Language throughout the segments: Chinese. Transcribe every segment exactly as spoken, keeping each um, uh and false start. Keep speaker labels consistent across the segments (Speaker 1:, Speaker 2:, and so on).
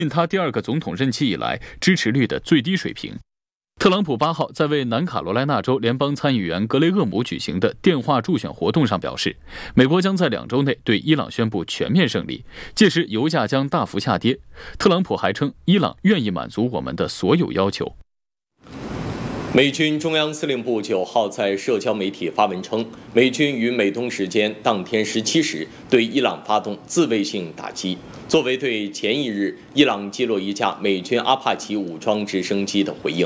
Speaker 1: 他第二个总统任期以来支持率的最低水平。特朗普八号在为南卡罗来纳州联邦参议员格雷厄姆举行的电话助选活动上表示，美国将在两周内对伊朗宣布全面胜利，届时油价将大幅下跌。特朗普还称，伊朗愿意满足我们的所有要求。
Speaker 2: 美军中央司令部九号在社交媒体发文称，美军于美东时间当天十七时对伊朗发动自卫性打击，作为对前一日伊朗击落一架美军阿帕奇武装直升机的回应。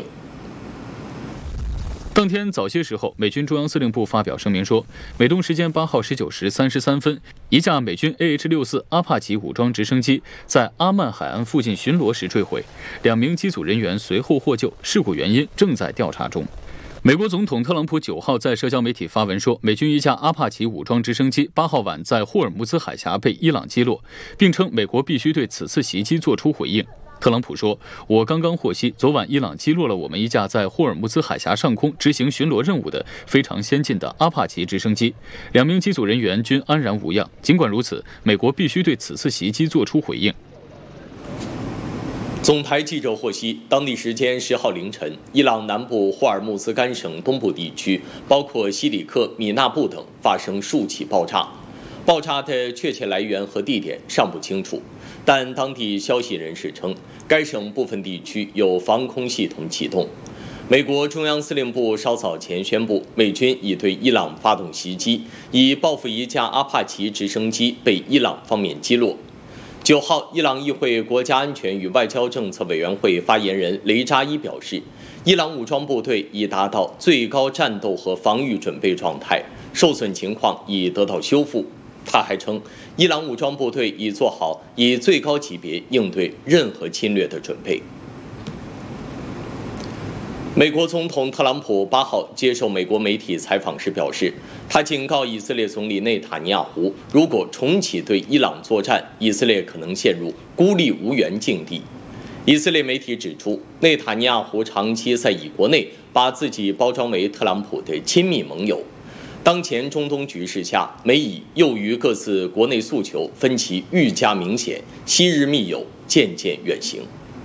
Speaker 1: 当天早些时候，美军中央司令部发表声明说，美东时间八号十九时三十三分，一架美军 A H 六十四 阿帕奇武装直升机在阿曼海岸附近巡逻时坠毁，两名机组人员随后获救，事故原因正在调查中。美国总统特朗普九号在社交媒体发文说，美军一架阿帕奇武装直升机八号晚在霍尔木兹海峡被伊朗击落，并称美国必须对此次袭击作出回应。特朗普说，我刚刚获悉，昨晚伊朗击落了我们一架在霍尔木兹海峡上空执行巡逻任务的非常先进的阿帕奇直升机，两名机组人员均安然无恙。尽管如此，美国必须对此次袭击作出回应。
Speaker 2: 总台记者获悉，当地时间十号凌晨，伊朗南部霍尔木兹干省东部地区，包括西里克、米纳布等，发生数起爆炸。爆炸的确切来源和地点尚不清楚，但当地消息人士称，该省部分地区有防空系统启动。美国中央司令部稍早前宣布，美军已对伊朗发动袭击，以报复一架阿帕奇直升机被伊朗方面击落。九号，伊朗议会国家安全与外交政策委员会发言人雷扎伊表示，伊朗武装部队已达到最高战斗和防御准备状态，受损情况已得到修复。他还称，伊朗武装部队已做好以最高级别应对任何侵略的准备。美国总统特朗普八号接受美国媒体采访时表示，他警告以色列总理内塔尼亚胡，如果重启对伊朗作战，以色列可能陷入孤立无援境地。以色列媒体指出，内塔尼亚胡长期在以国内把自己包装为特朗普的亲密盟友。当前中东局势下，美以又于各自国内诉求分歧愈加明显，昔日密友渐渐远行。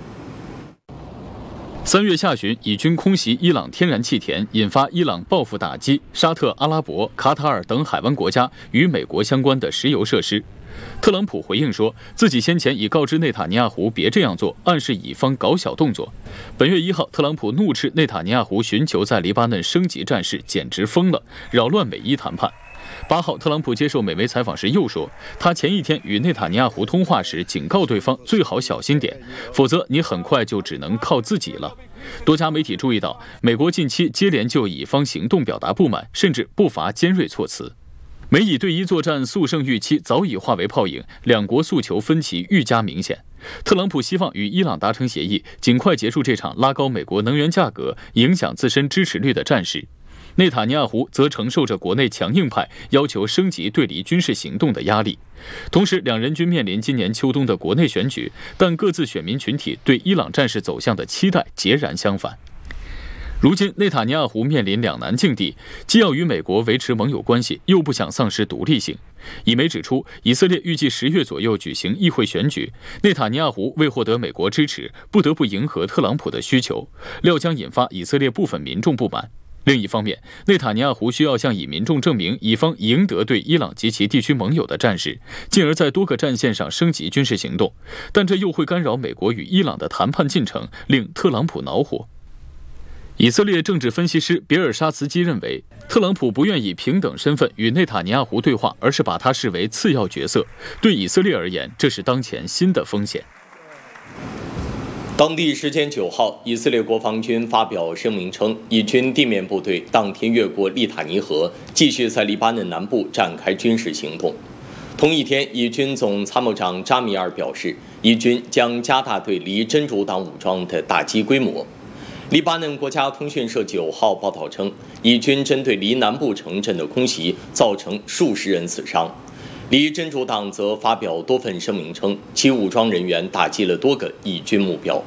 Speaker 1: 三月下旬，以军空袭伊朗天然气田，引发伊朗报复打击沙特阿拉伯、卡塔尔等海湾国家与美国相关的石油设施。特朗普回应说，自己先前已告知内塔尼亚胡别这样做，暗示以方搞小动作。本月一号，特朗普怒斥内塔尼亚胡寻求在黎巴嫩升级战事，简直疯了，扰乱美伊谈判。八号，特朗普接受美媒采访时又说，他前一天与内塔尼亚胡通话时警告对方最好小心点，否则你很快就只能靠自己了。多家媒体注意到，美国近期接连就以方行动表达不满，甚至不乏尖锐措辞。美以对伊作战速胜预期早已化为泡影，两国诉求分歧愈加明显。特朗普希望与伊朗达成协议，尽快结束这场拉高美国能源价格、影响自身支持率的战事。内塔尼亚胡则承受着国内强硬派要求升级对离军事行动的压力。同时，两人均面临今年秋冬的国内选举，但各自选民群体对伊朗战事走向的期待截然相反。如今，内塔尼亚胡面临两难境地，既要与美国维持盟友关系，又不想丧失独立性。以媒指出，以色列预计十月左右举行议会选举，内塔尼亚胡为获得美国支持，不得不迎合特朗普的需求，料将引发以色列部分民众不满。另一方面，内塔尼亚胡需要向以民众证明以方赢得对伊朗及其地区盟友的战事，进而在多个战线上升级军事行动，但这又会干扰美国与伊朗的谈判进程，令特朗普恼火。以色列政治分析师比尔沙茨基认为，特朗普不愿以平等身份与内塔尼亚胡对话，而是把他视为次要角色。对以色列而言，这是当前新的风险。
Speaker 2: 当地时间九号，以色列国防军发表声明称，以军地面部队当天越过利塔尼河，继续在黎巴嫩南部展开军事行动。同一天，以军总参谋长扎米尔表示，以军将加大对离真主党武装的打击规模。黎巴嫩国家通讯社九号报道称，以军针对离南部城镇的空袭造成数十人死伤。离真主党则发表多份声明称，其武装人员打击了多个以军目标。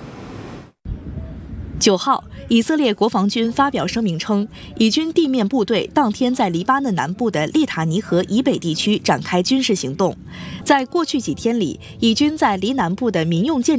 Speaker 3: 九号，以色列国防军发表声明称，以军地面部队当天在黎巴嫩南部的利塔尼河以北地区展开军事行动。在过去几天里，以军在离南部的民用建